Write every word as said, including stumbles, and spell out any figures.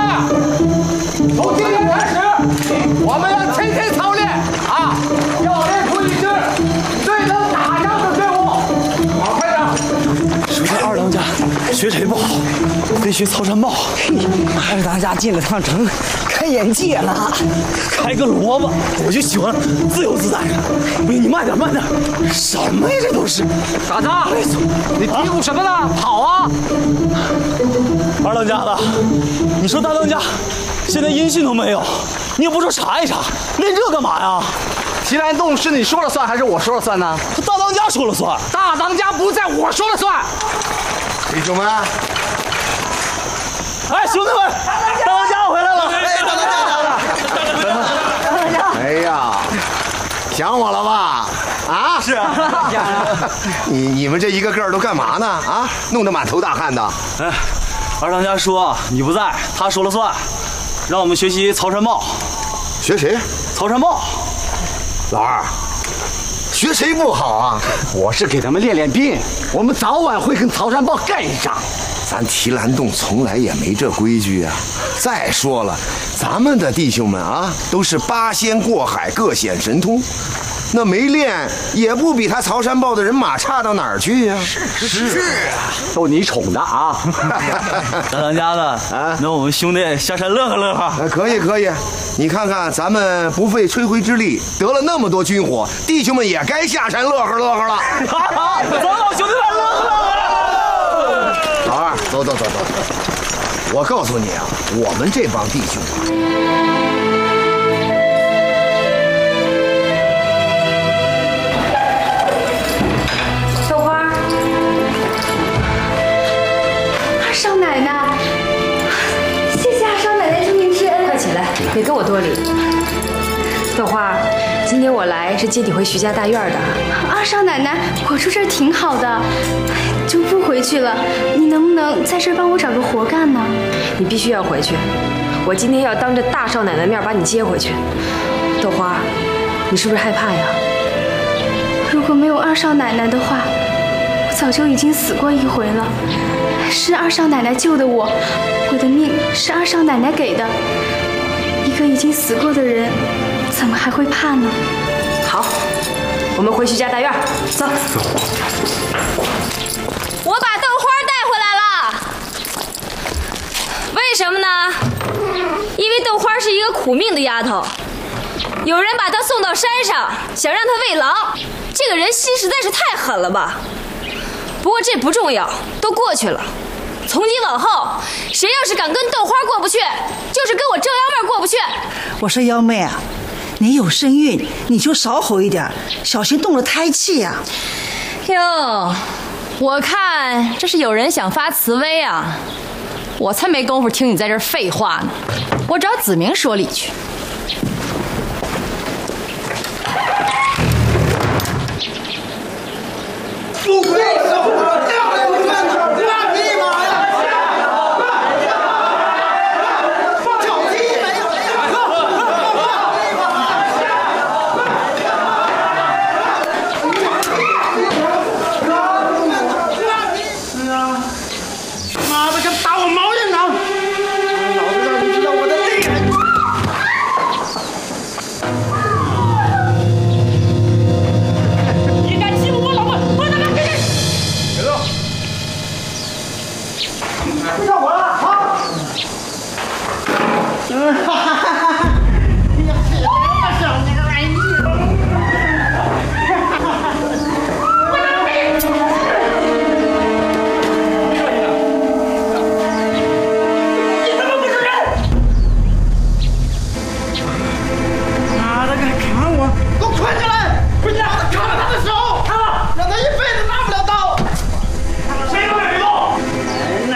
从今天开始，我们要天天操练啊！要练出一支最能打仗的队伍。好，快点！ 说这二当家学谁不好，非学曹山豹。 二当家进了趟城，开眼界了。 开个萝卜，我就喜欢自由自在的。不行，你慢点，慢点。什么呀，这都是！ 傻子，你嘀咕什么呢？跑啊！ 二当家的，你说大当家现在音讯都没有，你也不说查一查，练这干嘛呀？ 提篮洞是你说了算还是我说了算呢？ 大当家说了算。 大当家不在，我说了算。弟兄们， 哎，兄弟们，大当家回来了！ 哎，大当家来了！ 大当家， 哎呀，想我了吧？啊， 是啊。 你你们这一个个都干嘛呢？啊，弄得满头大汗的。 哎，二当家说你不在，他说了算，让我们学习曹山豹。 学谁？ 曹山豹。 老二，学谁不好啊？ 我是给他们练练兵，我们早晚会跟曹山豹干一仗。 咱提篮洞从来也没这规矩啊。再说了，咱们的弟兄们啊，都是八仙过海，各显神通。那没练也不比他曹山豹的人马差到哪儿去呀、啊？ 是是是啊，都你宠的啊！ 大当家的啊，那我们兄弟下山乐呵乐呵。 啊，可以可以，你看看咱们不费吹灰之力得了那么多军火，弟兄们也该下山乐呵乐呵了。 好，走走，兄弟们乐呵乐呵。 老二，走走走走，我告诉你啊，我们这帮弟兄啊。 少奶奶，谢谢二少奶奶救命之恩。 快起来，别跟我多礼。豆花，今天我来是接你回徐家大院的。 二少奶奶，我住这儿挺好的，就不回去了。你能不能在这儿帮我找个活干呢？ 你必须要回去，我今天要当着大少奶奶面把你接回去。豆花，你是不是害怕呀？ 如果没有二少奶奶的话，我早就已经死过一回了。是二少奶奶救的我，我的命是二少奶奶给的。一个已经死过的人，怎么还会怕呢？ 好，我们回徐家大院，走。我把豆花带回来了，为什么呢？因为豆花是一个苦命的丫头，有人把她送到山上，想让她喂狼，这个人心实在是太狠了吧。不过这不重要，都过去了。从今往后，谁要是敢跟豆花过不去，就是跟我郑幺妹过不去。 我说幺妹啊，你有身孕，你就少吼一点，小心动了胎气呀、啊。 哟，我看这是有人想发慈悲啊！我才没工夫听你在这儿废话呢，我找子明说理去。 富贵寿的大人们，那匹马呀！脚踢没有是啊，妈的，跟打我毛一样！老子让你知道我的厉害！你敢欺负我老婆，我他妈给你！别动！别上我了啊！嗯，哈哈。